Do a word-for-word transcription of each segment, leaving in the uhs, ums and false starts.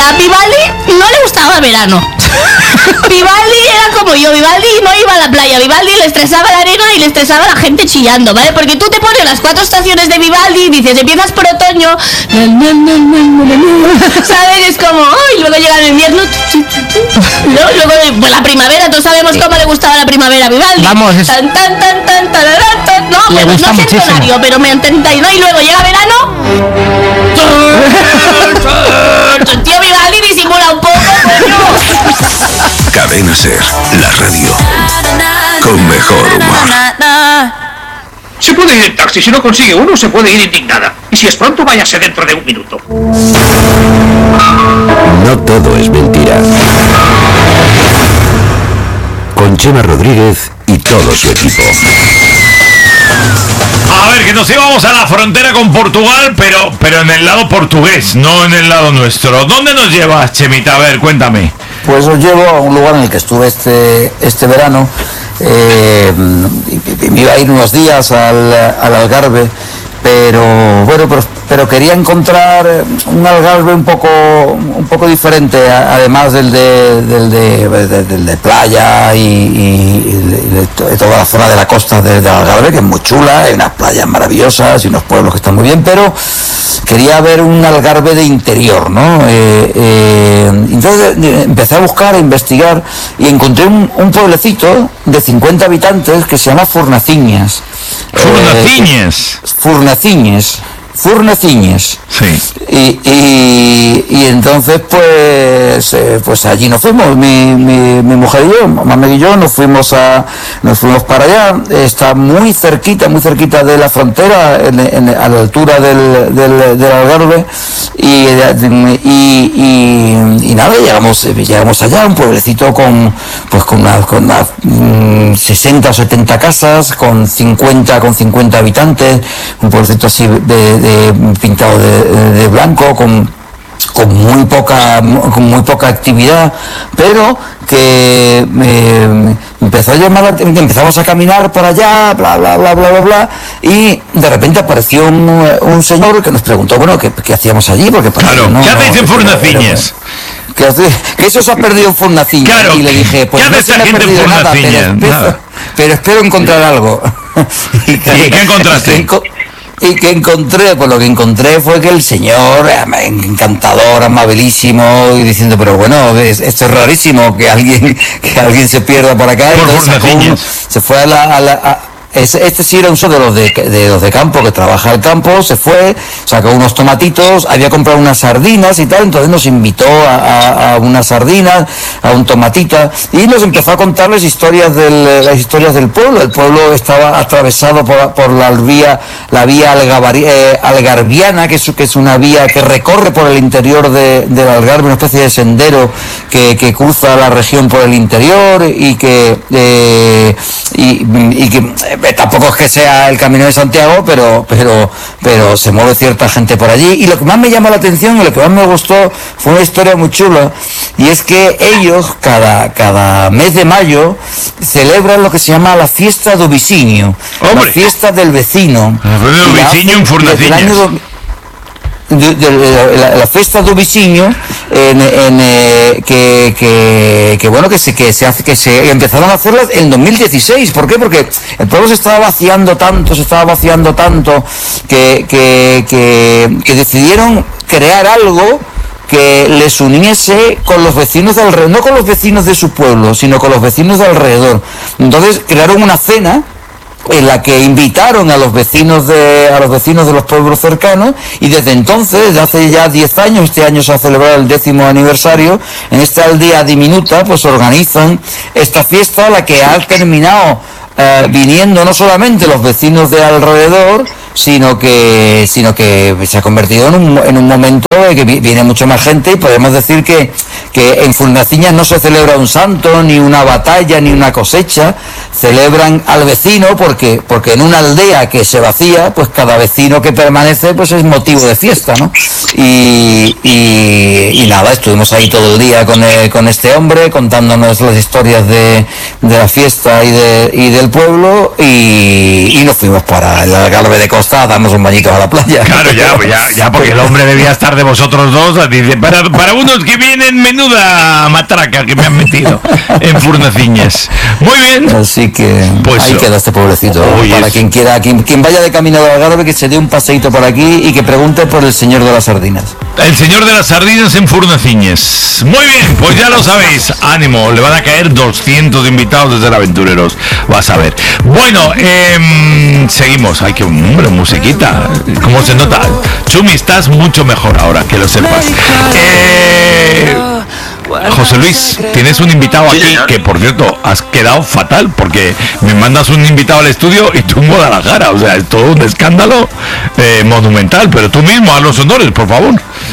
A Vivaldi no le gustaba el verano. Vivaldi era como yo, Vivaldi no iba a la playa, Vivaldi le estresaba la arena y le estresaba a la gente chillando, ¿vale? Porque tú te pones las cuatro estaciones de Vivaldi y dices, empiezas por otoño, ¿sabes? Es como, ay, luego llega el invierno, luego, luego pues la primavera, todos sabemos cómo le gustaba la primavera a Vivaldi. Vamos, es... tan, tan, tan, tan, tan, tan, tan, no, le pues gusta no sé el tonario, pero me entendáis, ¿no? Y luego llega verano, tío, Vivaldi disimula un poco, coño. Cadena Ser, la radio con mejor humor. Se puede ir en taxi, si no consigue uno se puede ir indignada. Y si es pronto, váyase dentro de un minuto. No todo es mentira. Con Chema Rodríguez y todo su equipo. A ver, que nos íbamos a la frontera con Portugal, pero, pero en el lado portugués, no en el lado nuestro. ¿Dónde nos llevas, Chemita? A ver, cuéntame. Pues os llevo a un lugar en el que estuve este, este verano. Eh, me iba a ir unos días al, al Algarve, pero bueno, pero, pero quería encontrar un Algarve un poco un poco diferente, además del de del de, de, del de playa y, y de, de toda la zona de la costa del de Algarve, que es muy chula, hay unas playas maravillosas y unos pueblos que están muy bien, pero quería ver un Algarve de interior, ¿no? Eh, eh, entonces empecé a buscar, a investigar y encontré un, un pueblecito de cincuenta habitantes que se llama Furnaciñas. Furnaciñas. Eh, Furnaciñas. Furnaciñas. Sí. Y, y, y entonces pues eh, pues allí nos fuimos, mi, mi, mi mujer y yo, mamá y yo, nos fuimos a nos fuimos para allá. Está muy cerquita, muy cerquita de la frontera, en, en, a la altura del, del, del Algarve, y, y, y, y nada, llegamos llegamos allá, un pueblecito con pues con unas con unas mmm, sesenta o setenta casas, con cincuenta con cincuenta habitantes, un pueblecito así de, de pintado de, de blanco, con, con muy poca con muy poca actividad, pero que eh, empezó a llamar, empezamos a caminar por allá, bla bla bla bla bla bla, y de repente apareció un, un señor que nos preguntó, bueno, ¿qué, qué hacíamos allí? Porque claro, no, ¿qué hacéis no, en Furnaciñas? Que, que eso se ha perdido en Furnaciñas. Claro, y le dije, pues ¿qué no hace se me ha esta gente perdido en nada, pero Furnaciñas? espero, Nada. pero espero encontrar algo. ¿Y, ¿Y qué encontraste? Y que encontré, pues lo que encontré fue que el señor, encantador, amabilísimo, y diciendo, pero bueno, es, esto es rarísimo, que alguien que alguien se pierda por acá. Por Entonces sacó un, se fue a la... A la a, Este, este sí era un de los de, de los de campo, que trabaja al campo, se fue, sacó unos tomatitos, había comprado unas sardinas y tal, entonces nos invitó a, a, a unas sardinas, a un tomatita, y nos empezó a contar las historias del, las historias del pueblo. El pueblo estaba atravesado por, por la vía, la vía algavari, eh, algarviana, que es, que es una vía que recorre por el interior de, del Algarve, una especie de sendero que, que cruza la región por el interior, y que eh, y, y que eh, tampoco es que sea el Camino de Santiago, pero pero pero se mueve cierta gente por allí. Y lo que más me llamó la atención y lo que más me gustó fue una historia muy chula, y es que ellos cada cada mes de mayo celebran lo que se llama la fiesta do vizinho, la fiesta del vecino. El vecino en Furnaciñas. De, de, de, la, la fiesta do vizinho, en, en, eh, que, que, que bueno que se que se hace que se empezaron a hacerlas en dos mil dieciséis. ¿Por qué? Porque el pueblo se estaba vaciando tanto, se estaba vaciando tanto que que, que, que decidieron crear algo que les uniese con los vecinos de alrededor, no con los vecinos de su pueblo, sino con los vecinos de alrededor. Entonces crearon una cena en la que invitaron a los vecinos de a los vecinos de los pueblos cercanos, y desde entonces, desde hace ya diez años, este año se ha celebrado el décimo aniversario, en esta aldea diminuta pues organizan esta fiesta, la que ha terminado eh, viniendo no solamente los vecinos de alrededor, sino que sino que se ha convertido en un, en un momento en que viene mucha más gente, y podemos decir que, que en Furnaciñas no se celebra un santo, ni una batalla, ni una cosecha, celebran al vecino, porque porque en una aldea que se vacía, pues cada vecino que permanece pues es motivo de fiesta, ¿no? Y, y, y y nada, estuvimos ahí todo el día con, eh, con este hombre, contándonos las historias de, de la fiesta y, de, y del pueblo, y, y nos fuimos para el Algarve de Costa a darnos un bañito a la playa. Claro, ya, ya, ya, porque el hombre debía estar de vosotros dos. Dice, para, para unos que vienen, menuda matraca que me han metido en Furneciñes. Muy bien. Así que pues, ahí queda este pueblecito. Oye, para es... quien quiera, quien, quien vaya de camino al Algarve, que se dé un paseíto por aquí y que pregunte por el señor de las sardinas. El señor de las sardinas en Furneciñes. Muy bien, pues ya lo sabéis. Ánimo, le van a caer doscientos invitados desde el Aventureros. Vas a ver. Bueno, eh, seguimos. Hay que, hombre, musiquita. ¿Cómo se nota? Chumi, estás mucho mejor ahora, que lo sepas. Eh... José Luis, tienes un invitado aquí que, por cierto, has quedado fatal porque me mandas un invitado al estudio y tú en Guadalajara, o sea, es todo un escándalo eh, monumental, pero tú mismo, haz los honores, por favor.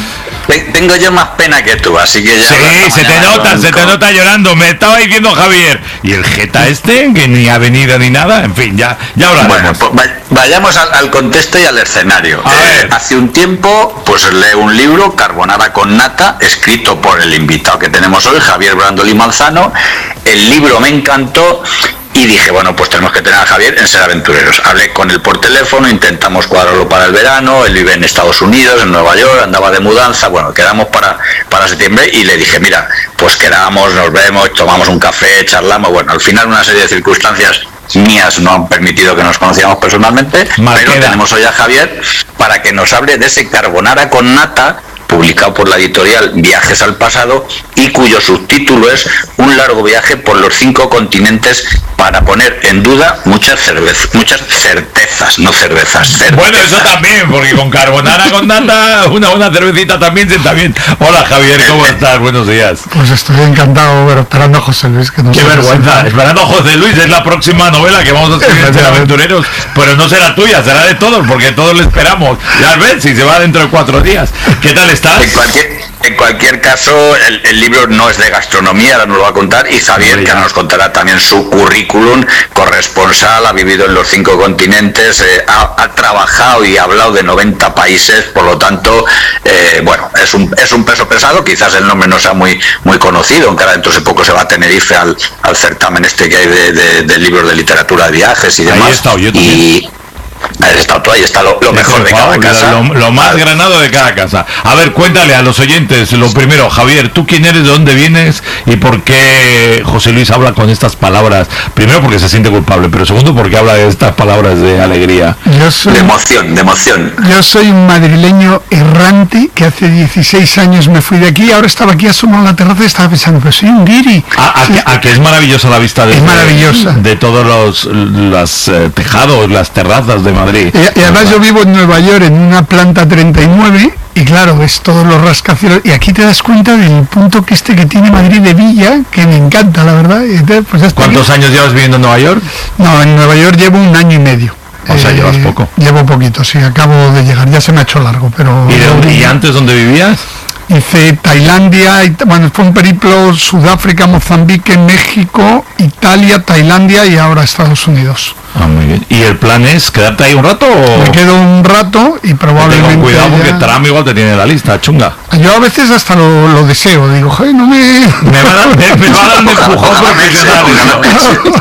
Tengo yo más pena que tú, así que ya... Sí, se te nota, con, se te con... nota llorando, me estaba diciendo Javier. Y el jeta este, que ni ha venido ni nada, en fin, ya, ya hablaremos. Bueno, pues vayamos al, al contexto y al escenario. Eh, hace un tiempo, pues leí un libro, Carbonara con nata, escrito por el invitado que tenemos hoy, Javier Brandolí Manzano. El libro me encantó. Y dije, bueno, pues tenemos que tener a Javier en Ser Aventureros. Hablé con él por teléfono, intentamos cuadrarlo para el verano, él vive en Estados Unidos, en Nueva York, andaba de mudanza, bueno, quedamos para, para septiembre y le dije, mira, pues quedamos, nos vemos, tomamos un café, charlamos, bueno, al final una serie de circunstancias mías no han permitido que nos conociéramos personalmente, Marqueda. Pero tenemos hoy a Javier para que nos hable de ese carbonara con nata, publicado por la editorial Viajes al Pasado y cuyo subtítulo es Un largo viaje por los cinco continentes para poner en duda muchas cervezas, muchas certezas, no cervezas, certezas. Bueno, eso también, porque con carbonara con nata, una una cervecita también se está bien. Hola Javier, ¿cómo estás? Buenos días. Pues estoy encantado, pero esperando a José Luis, que no Qué vergüenza, si esperando a José Luis, es la próxima novela que vamos a escribir en Aventureros, pero no será tuya, será de todos, porque todos le esperamos. Ya ves, si se va dentro de cuatro días. ¿Qué tal estás? En cualquier, en cualquier caso, el, el libro no es de gastronomía, ahora nos lo va a contar, y Javier, que ahora nos contará también su currículum, corresponsal, ha vivido en los cinco continentes, eh, ha, ha trabajado y ha hablado de noventa países, por lo tanto, eh, bueno, es un, es un peso pesado, quizás el nombre no sea muy, muy conocido, aunque ahora dentro de poco se va a Tenerife al, al certamen este que hay de, de, de libros de literatura de viajes y demás. Ahí he estado yo también. Y, Ahí está tú, ahí está lo, lo mejor de cada casa. Lo, lo más vale. granado de cada casa. A ver, cuéntale a los oyentes, lo primero, Javier, ¿tú quién eres, de dónde vienes y por qué José Luis habla con estas palabras? Primero porque se siente culpable, pero segundo porque habla de estas palabras de alegría. Yo soy, de emoción, de emoción. Yo soy un madrileño errante que hace dieciséis años me fui de aquí, ahora estaba aquí asomado en la terraza y estaba pensando, pero soy un guiri. A, a, sí. a que es maravillosa la vista de, es maravillosa. de, de todos los, los eh, tejados, las terrazas de Madrid. Y, y además yo vivo en Nueva York en una planta treinta y nueve y claro, ves todos los rascacielos y aquí te das cuenta del punto que este que tiene Madrid de villa, que me encanta, la verdad. Y entonces, pues ¿cuántos aquí. años llevas viviendo en Nueva York? No, en Nueva York llevo un año y medio. O sea, eh, llevas poco. Llevo poquito, sí, acabo de llegar, ya se me ha hecho largo, pero... ¿Y, de dónde, ¿y antes dónde vivías? Hice Tailandia, bueno, fue un periplo Sudáfrica, Mozambique, México, Italia, Tailandia y ahora Estados Unidos. Ah, muy bien. ¿Y el plan es quedarte ahí un rato o...? Me quedo un rato y probablemente... Ten cuidado ya... porque Trump igual te tiene en la lista, chunga. Yo a veces hasta lo, lo deseo, digo, joder, no me... Me va a dar, me, me va a dar un empujón profesional.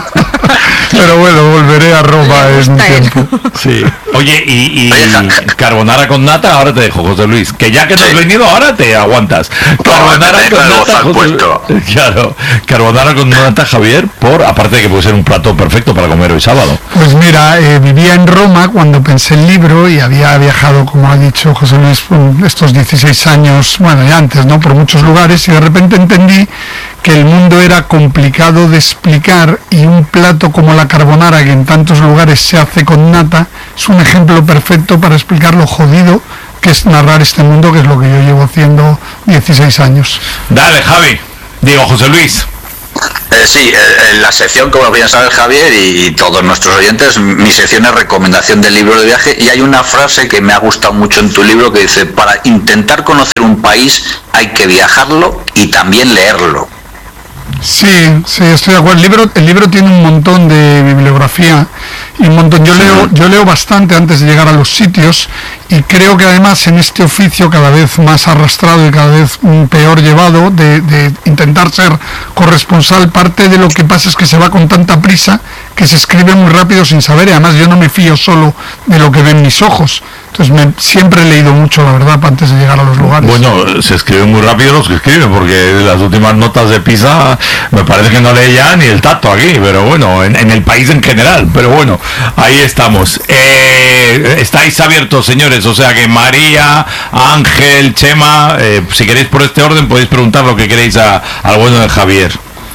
Pero bueno, volveré a Roma en un tiempo. Sí. Oye, y, y carbonara con nata, ahora te dejo, José Luis. Que ya que no has sí. venido, ahora te aguantas. Carbonara no, con nata, José... Claro, carbonara con nata, Javier, por aparte de que puede ser un plato perfecto para comer hoy sábado. Pues mira, eh, vivía en Roma cuando pensé el libro y había viajado, como ha dicho José Luis, por estos dieciséis años, bueno, ya antes, ¿no? Por muchos lugares y de repente entendí que el mundo era complicado de explicar y un plato como la carbonara, que en tantos lugares se hace con nata, es un ejemplo perfecto para explicar lo jodido que es narrar este mundo, que es lo que yo llevo haciendo dieciséis años. Dale, Javi. Digo, José Luis. Eh, sí, eh, en la sección, como bien sabe Javier y, y todos nuestros oyentes, mi sección es recomendación del libro de viaje y hay una frase que me ha gustado mucho en tu libro que dice, para intentar conocer un país hay que viajarlo y también leerlo. Sí, sí, estoy de acuerdo. El libro, el libro tiene un montón de bibliografía y un montón. Yo leo, yo leo bastante antes de llegar a los sitios y creo que además en este oficio cada vez más arrastrado y cada vez peor llevado de, de intentar ser corresponsal, parte de lo que pasa es que se va con tanta prisa que se escribe muy rápido sin saber, y además yo no me fío solo de lo que ven mis ojos. Entonces me, siempre he leído mucho, la verdad, antes de llegar a los lugares. Bueno, se escriben muy rápido los que escriben, porque las últimas notas de PISA me parece que no lee ya ni el tacto aquí, pero bueno, en, en el país en general, pero bueno, ahí estamos. Eh, estáis abiertos, señores, o sea que María, Ángel, Chema, eh, si queréis por este orden podéis preguntar lo que queréis a, al bueno de Javier.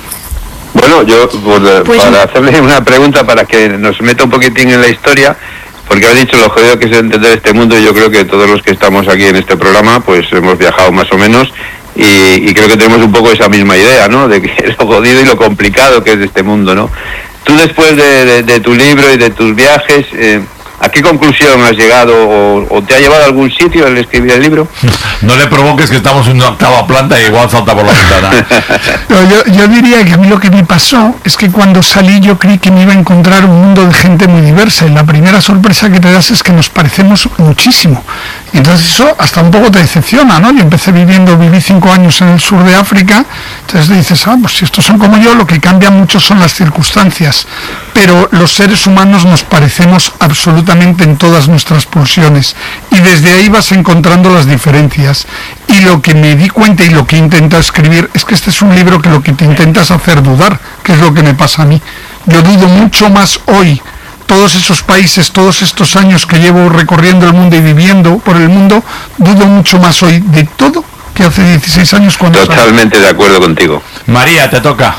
Bueno, yo pues, Pues- para hacerle una pregunta para que nos meta un poquitín en la historia, porque has dicho lo jodido que es entender este mundo, y yo creo que todos los que estamos aquí en este programa pues hemos viajado más o menos, y, y creo que tenemos un poco esa misma idea, ¿no? De que es lo jodido y lo complicado que es de este mundo, ¿no? Tú después de, de, de tu libro y de tus viajes, eh, ¿a qué conclusión has llegado o, o te ha llevado a algún sitio el escribir el libro? No le provoques que estamos en una octava planta y igual salta por la ventana. No, yo, yo diría que a mí lo que me pasó es que cuando salí yo creí que me iba a encontrar un mundo de gente muy diversa, y la primera sorpresa que te das es que nos parecemos muchísimo. Y entonces eso hasta un poco te decepciona, ¿no? Yo empecé viviendo, viví cinco años en el sur de África, entonces dices, ah, pues si estos son como yo, lo que cambia mucho son las circunstancias. Pero los seres humanos nos parecemos absolutamente en todas nuestras pulsiones, y desde ahí vas encontrando las diferencias. Y lo que me di cuenta y lo que intento escribir es que este es un libro que lo que te intenta es hacer dudar, que es lo que me pasa a mí. Yo dudo mucho más hoy, todos esos países, todos estos años que llevo recorriendo el mundo y viviendo por el mundo, dudo mucho más hoy de todo que hace dieciséis años cuando salí. Totalmente de acuerdo contigo. María, te toca.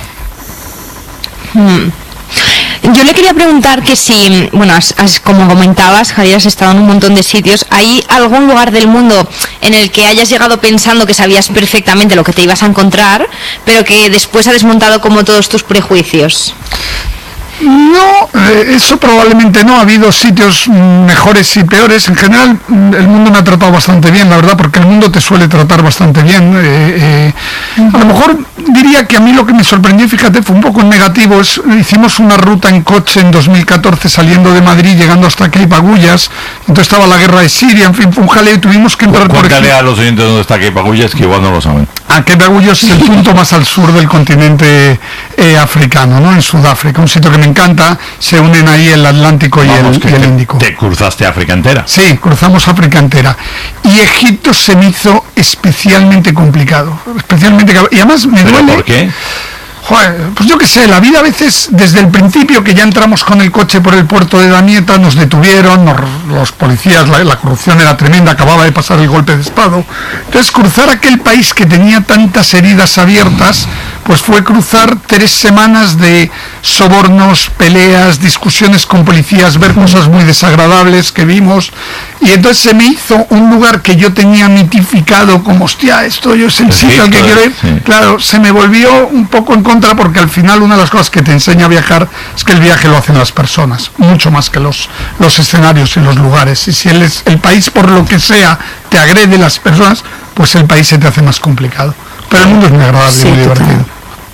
Yo le quería preguntar que si, bueno, has, has- como comentabas, Javier, has estado en un montón de sitios. ¿Hay algún lugar del mundo en el que hayas llegado pensando que sabías perfectamente lo que te ibas a encontrar, pero que después ha desmontado como todos tus prejuicios? No, eh, eso probablemente no. Ha habido sitios mm, mejores y peores. En general, mm, el mundo me ha tratado bastante bien, la verdad, porque el mundo te suele tratar bastante bien. Eh, eh, a lo mejor diría que a mí lo que me sorprendió, fíjate, fue un poco en negativo. Es, hicimos una ruta en coche en dos mil catorce saliendo de Madrid, llegando hasta Cape Agullas. Entonces estaba la guerra de Siria, en fin, fue un jaleo y tuvimos que entrar por Cuéntale aquí. a los oyentes dónde está Cape Agullas, que igual no lo saben. A Cape Agullas es el punto más al sur del continente eh, africano, ¿no? En Sudáfrica, un sitio que me encanta. Se unen ahí el Atlántico y Vamos, el, que y el te- Índico. Te cruzaste África entera. Sí, cruzamos África entera. Y Egipto se me hizo especialmente complicado. Especialmente, cab- y además me ¿Pero duele. por qué? Joder, pues yo qué sé, la vida a veces, desde el principio que ya entramos con el coche por el puerto de Damieta, nos detuvieron, nos- los policías, la, la corrupción era tremenda, acababa de pasar el golpe de Estado. Entonces cruzar aquel país que tenía tantas heridas abiertas, pues fue cruzar tres semanas de sobornos, peleas, discusiones con policías, ver cosas muy desagradables que vimos, y entonces se me hizo un lugar que yo tenía mitificado como, hostia, esto yo es el sitio al que Egipto, quiero ir. sí. Claro, se me volvió un poco en contra, porque al final una de las cosas que te enseña a viajar es que el viaje lo hacen las personas, mucho más que los, los escenarios y los lugares. Y si el, es- el país, por lo que sea, te agrede las personas, pues el país se te hace más complicado. Pero el mundo es muy agradable y Sí, muy total. divertido.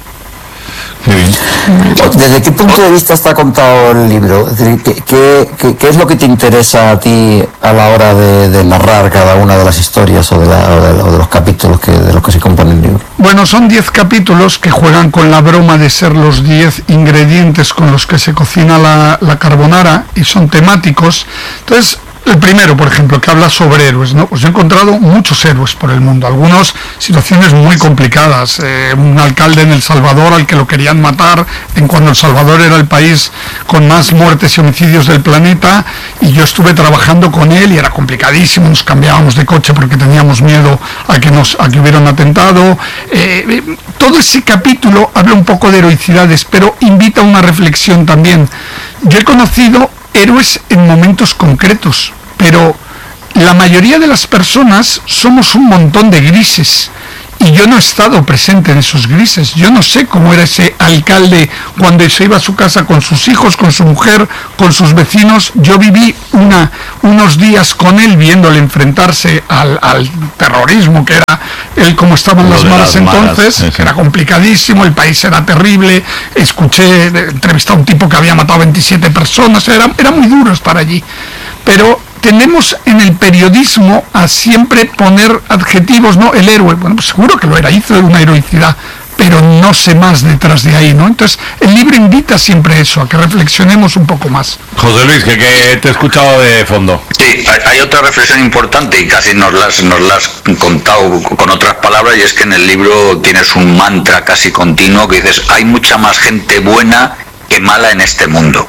Qué bien. ¿Desde qué punto de vista está contado el libro? Es decir, ¿qué, qué, qué- qué es lo que te interesa a ti a la hora de, de narrar cada una de las historias o de, la- o de- o de los capítulos que, de los que se compone el libro? Bueno, son diez capítulos que juegan con la broma de ser los diez ingredientes con los que se cocina la, la carbonara, y son temáticos. Entonces, el primero, por ejemplo, que habla sobre héroes, ¿no? Pues he encontrado muchos héroes por el mundo, algunas situaciones muy complicadas. Eh, un alcalde en El Salvador al que lo querían matar, en cuando El Salvador era el país con más muertes y homicidios del planeta, y yo estuve trabajando con él y era complicadísimo, nos cambiábamos de coche porque teníamos miedo a que, nos, a que hubiera un atentado. Eh, eh, todo ese capítulo habla un poco de heroicidades, pero invita a una reflexión también. Yo he conocido héroes en momentos concretos, pero la mayoría de las personas somos un montón de grises, y yo no he estado presente en esos grises. Yo no sé cómo era ese alcalde cuando se iba a su casa con sus hijos, con su mujer, con sus vecinos. Yo viví una, unos días con él viéndole enfrentarse al, al terrorismo, que era el cómo estaban Lo las de malas las malas, entonces, sí, sí. era complicadísimo, el país era terrible, escuché, entrevisté a un tipo que había matado a veintisiete personas, era, era muy duro estar allí, pero tendemos en el periodismo a siempre poner adjetivos, ¿no? El héroe, bueno, pues seguro que lo era, hizo una heroicidad, pero no sé más detrás de ahí, ¿no? Entonces, el libro invita siempre eso, a que reflexionemos un poco más. José Luis, que, que te he escuchado de fondo. Sí, hay, hay otra reflexión importante y casi nos las, nos las has contado con otras palabras, y es que en el libro tienes un mantra casi continuo que dices, hay mucha más gente buena que mala en este mundo.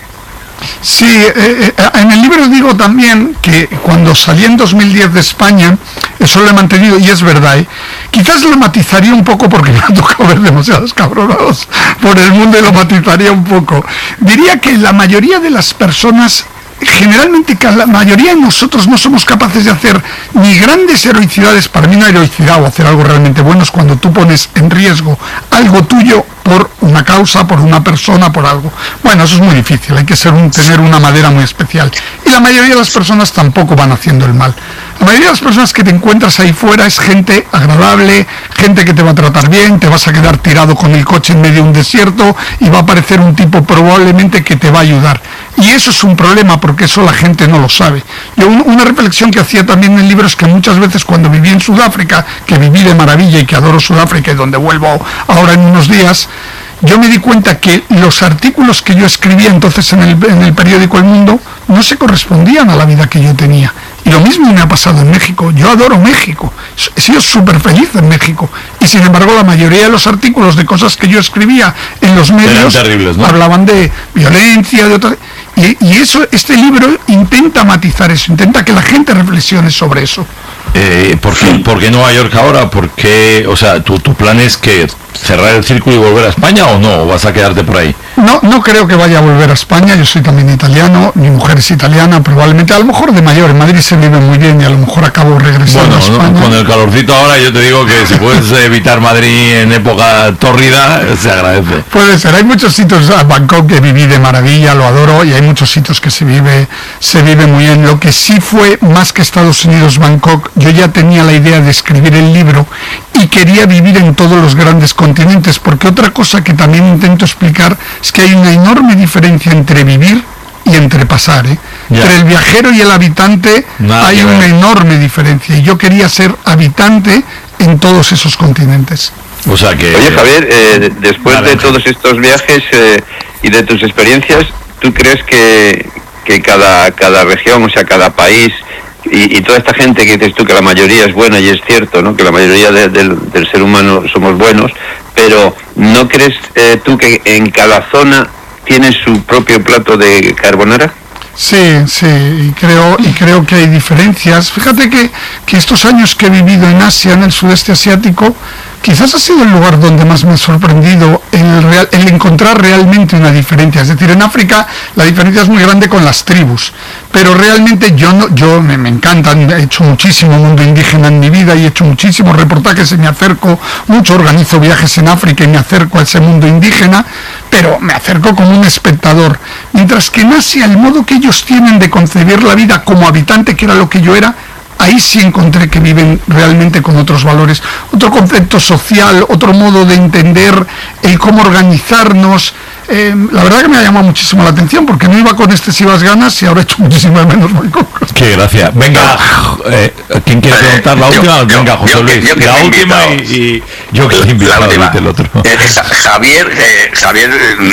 Sí, eh, eh, en el libro digo también que cuando salí en dos mil diez de España, eso lo he mantenido y es verdad, ¿eh? Quizás lo matizaría un poco porque me ha tocado ver demasiados cabronados por el mundo y lo matizaría un poco. Diría que la mayoría de las personas, generalmente la mayoría de nosotros no somos capaces de hacer ni grandes heroicidades. Para mí una heroicidad o hacer algo realmente bueno es cuando tú pones en riesgo algo tuyo por una causa, por una persona, por algo. Bueno, eso es muy difícil, hay que ser un, tener una madera muy especial. Y la mayoría de las personas tampoco van haciendo el mal. La mayoría de las personas que te encuentras ahí fuera es gente agradable, gente que te va a tratar bien, te vas a quedar tirado con el coche en medio de un desierto y va a aparecer un tipo probablemente que te va a ayudar. Y eso es un problema porque eso la gente no lo sabe. Yo un, una reflexión que hacía también en el libro es que muchas veces cuando viví en Sudáfrica, que viví de maravilla y que adoro Sudáfrica y donde vuelvo ahora en unos días, yo me di cuenta que los artículos que yo escribía entonces en el, en el periódico El Mundo no se correspondían a la vida que yo tenía. Y lo mismo me ha pasado en México. Yo adoro México, he sido súper feliz en México. Y sin embargo la mayoría de los artículos de cosas que yo escribía en los medios terribles, ¿no? hablaban de violencia, de otras... Y, y eso, este libro intenta matizar eso, intenta que la gente reflexione sobre eso. Eh, ¿por, qué, ¿Por qué Nueva York ahora? ¿Por qué, o sea, ¿tu, tu plan es que cerrar el círculo y volver a España o no? ¿O vas a quedarte por ahí? No, no creo que vaya a volver a España, yo soy también italiano, mi mujer es italiana, probablemente, a lo mejor de mayor, en Madrid se vive muy bien y a lo mejor acabo regresando bueno, a España. No, con el calorcito ahora yo te digo que si puedes evitar Madrid en época tórrida, se agradece. Puede ser, hay muchos sitios, Bangkok que viví de maravilla, lo adoro, y hay muchos sitios que se vive, se vive muy bien. Lo que sí fue, más que Estados Unidos, Bangkok, yo ya tenía la idea de escribir el libro y quería vivir en todos los grandes continentes, porque otra cosa que también intento explicar es que hay una enorme diferencia entre vivir y entre pasar, ¿eh? Entre el viajero y el habitante Nada hay una enorme diferencia, y yo quería ser habitante en todos esos continentes. O sea que... Oye, Javier, eh, después Nada, de todos estos viajes eh, y de tus experiencias, ¿tú crees que, que cada, cada región, o sea, cada país, y, y toda esta gente que dices tú que la mayoría es buena, y es cierto, ¿no?, que la mayoría de, de, del ser humano somos buenos, pero ¿no crees eh, tú que en cada zona tiene su propio plato de carbonara? Sí, sí, y creo, y creo que hay diferencias. Fíjate que, que estos años que he vivido en Asia, en el sudeste asiático, quizás ha sido el lugar donde más me ha sorprendido el, real, el encontrar realmente una diferencia. Es decir, en África la diferencia es muy grande con las tribus, pero realmente yo no, yo me, me encantan, he hecho muchísimo mundo indígena en mi vida y he hecho muchísimos reportajes y me acerco mucho, organizo viajes en África y me acerco a ese mundo indígena, pero me acerco como un espectador. Mientras que en Asia el modo que ellos tienen de concebir la vida como habitante, que era lo que yo era, ahí sí encontré que viven realmente con otros valores, otro concepto social, otro modo de entender el cómo organizarnos. Eh, la verdad que me ha llamado muchísimo la atención porque no iba con excesivas ganas y ahora he hecho muchísimo menos. Qué gracia. Venga, eh, ¿quién quiere preguntar la última? Yo, Venga, José yo, Luis. yo, yo la última y, y yo que he invitado la última. El otro. Eh, Javier, eh, Javier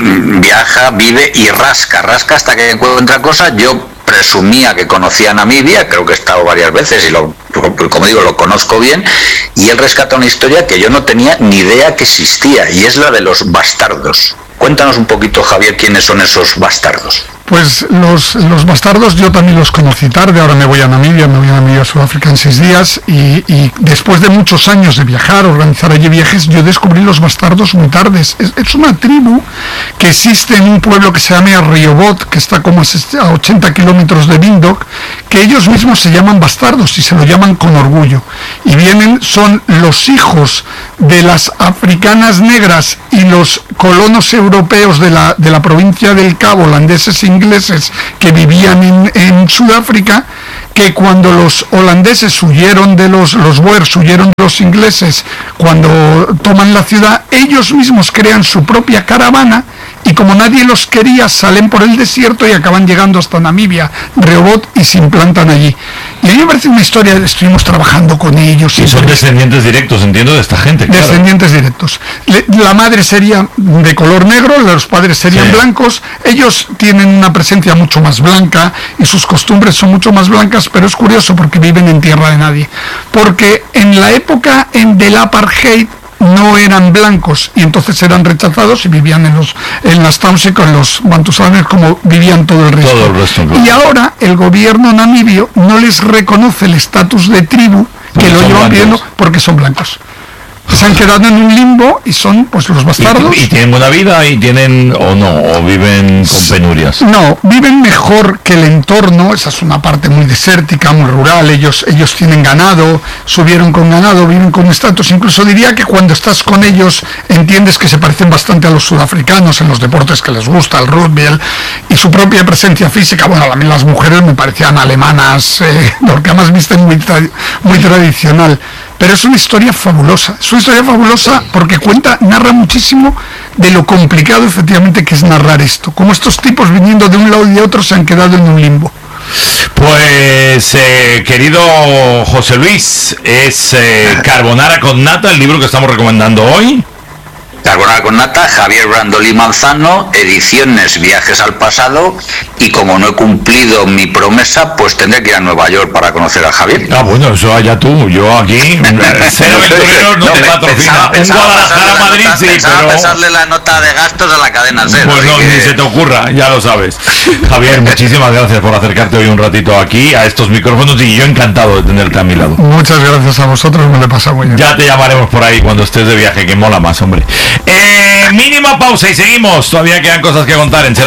viaja, vive y rasca, rasca hasta que encuentra cosas. Yo presumía que conocía Namibia, creo que he estado varias veces y lo, como digo, lo conozco bien, y él rescata una historia que yo no tenía ni idea que existía, y es la de los bastardos. Cuéntanos un poquito, Javier, quiénes son esos bastardos. Pues los, los bastardos yo también los conocí tarde, ahora me voy a Namibia, me voy a Namibia, a Sudáfrica en seis días, y, y después de muchos años de viajar, organizar allí viajes, yo descubrí los bastardos muy tarde. Es, es una tribu que existe en un pueblo que se llama Riobot, que está como a ochenta kilómetros de Windhoek, que ellos mismos se llaman bastardos y se lo llaman con orgullo. Y vienen, son los hijos de las africanas negras y los colonos europeos de la, de la provincia del Cabo, holandeses e ingleses que vivían en, en Sudáfrica, que cuando los holandeses huyeron de los, los Boers, huyeron de los ingleses, cuando toman la ciudad, ellos mismos crean su propia caravana y como nadie los quería, salen por el desierto y acaban llegando hasta Namibia, Rehoboth, y se implantan allí. Y a mí me parece una historia, estuvimos trabajando con ellos. Y son descendientes directos, entiendo, de esta gente. Claro. Descendientes directos. Le, la madre sería de color negro, los padres serían sí. blancos, ellos tienen una presencia mucho más blanca y sus costumbres son mucho más blancas, pero es curioso porque viven en tierra de nadie. Porque en la época en del apartheid, no eran blancos y entonces eran rechazados y vivían en los en las towns con los bantusanes como vivían todo el resto. Todo el resto claro. Y ahora el gobierno namibio no les reconoce el estatus de tribu que lo llevan pidiendo porque son blancos. Se han quedado en un limbo y son pues los bastardos. ¿Y, y tienen buena vida y tienen o no? ¿O viven con penurias? No, viven mejor que el entorno. Esa es una parte muy desértica, muy rural. Ellos, ellos tienen ganado, subieron con ganado, viven con estatus. Incluso diría que cuando estás con ellos entiendes que se parecen bastante a los sudafricanos en los deportes que les gusta, el rugby el, y su propia presencia física. Bueno, a mí las mujeres me parecían alemanas, eh, porque además visten muy, tra- muy tradicional. Pero es una historia fabulosa, es una historia fabulosa porque cuenta, narra muchísimo de lo complicado efectivamente que es narrar esto, como estos tipos viniendo de un lado y de otro se han quedado en un limbo. Pues, eh, querido José Luis, es eh, Carbonara con Nata, el libro que estamos recomendando hoy. Carbonara con Nata, Javier Brandolí Manzano, ediciones Viajes al Pasado, y como no he cumplido mi promesa, pues tendré que ir a Nueva York para conocer a Javier. Ah, bueno, eso allá tú, yo aquí, cero aventureros no, no te patrocina. En Guadalajara, Madrid, sí, pensaba pero... pesarle la nota de gastos a la cadena cero. Pues no, que... ni se te ocurra, ya lo sabes. Javier, muchísimas gracias por acercarte hoy un ratito aquí a estos micrófonos y yo encantado de tenerte a mi lado. Muchas gracias a vosotros, me lo he pasado muy bien. Ya te llamaremos por ahí cuando estés de viaje, que mola más, hombre. Eh, mínima pausa y seguimos. Todavía quedan cosas que contar en